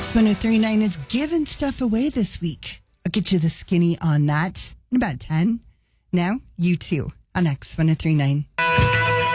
X1039 is giving stuff away this week. I'll get you the skinny on that in about 10. Now, you too on X1039.